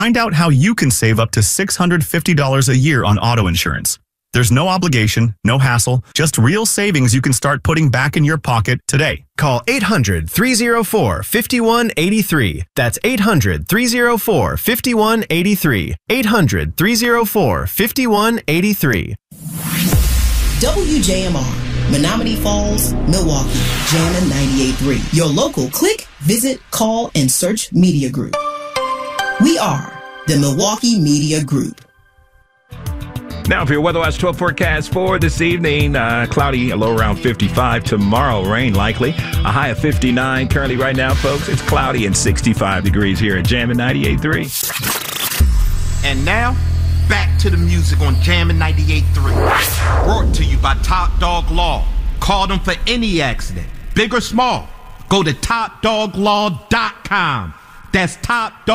Find out how you can save up to $650 a year on auto insurance. There's no obligation, no hassle, just real savings you can start putting back in your pocket today. Call 800-304-5183. That's 800-304-5183. 800-304-5183. WJMR, Menominee Falls, Milwaukee, Jammin' 98.3. Your local click, visit, call, and search media group. We are the Milwaukee Media Group. Now for your Weather Watch 12 forecast for this evening, cloudy, a low around 55. Tomorrow, rain likely, a high of 59. Currently right now, folks, it's cloudy and 65 degrees here at Jammin' 98.3. And now, back to the music on Jammin' 98.3. Brought to you by Top Dog Law. Call them for any accident, big or small. Go to TopDogLaw.com. That's Top Dog.